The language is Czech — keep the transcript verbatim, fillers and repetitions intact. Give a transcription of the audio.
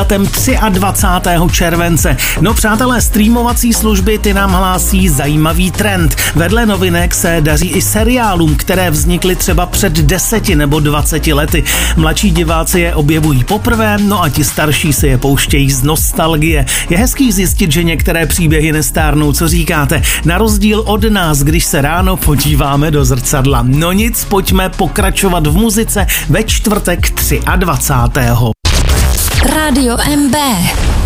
dvacátého třetího července. No přátelé, streamovací služby ty nám hlásí zajímavý trend. Vedle novinek se daří i seriálům, které vznikly třeba před deseti nebo dvaceti lety. Mladší diváci je objevují poprvé, no a ti starší si je pouštějí z nostalgie. Je hezký zjistit, že některé příběhy nestárnou, co říkáte? Na rozdíl od nás, když se ráno podíváme do zrcadla. No nic, pojďme pokračovat v muzice ve čtvrtek dvacátého třetího Rádio M B.